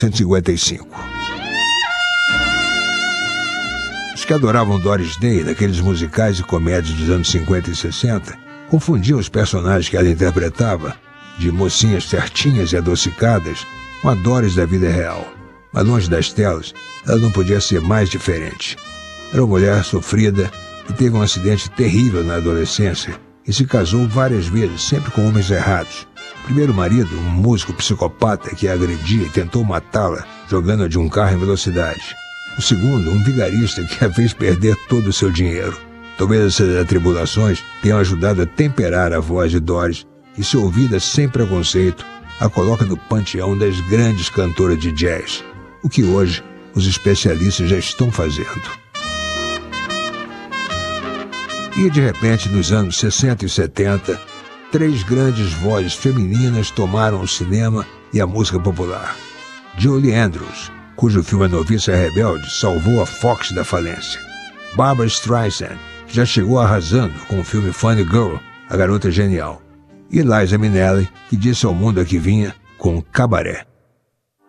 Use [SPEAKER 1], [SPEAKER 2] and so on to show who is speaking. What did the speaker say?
[SPEAKER 1] 1955. Os que adoravam Doris Day, naqueles musicais e comédias dos anos 50 e 60, confundiam os personagens que ela interpretava, de mocinhas certinhas e adocicadas, com a Doris da vida real. Mas longe das telas, ela não podia ser mais diferente. Era uma mulher sofrida que teve um acidente terrível na adolescência e se casou várias vezes, sempre com homens errados. O primeiro marido, um músico psicopata que a agredia e tentou matá-la, jogando-a de um carro em velocidade. O segundo, um vigarista que a fez perder todo o seu dinheiro. Talvez essas atribulações tenham ajudado a temperar a voz de Doris, que, se ouvida sem preconceito, a coloca no panteão das grandes cantoras de jazz, o que hoje os especialistas já estão fazendo. E, de repente, nos anos 60 e 70, 3 grandes vozes femininas tomaram o cinema e a música popular. Julie Andrews, cujo filme A Noviça Rebelde salvou a Fox da falência. Barbra Streisand, que já chegou arrasando com o filme Funny Girl, A Garota Genial. E Liza Minnelli, que disse ao mundo a que vinha com Cabaré.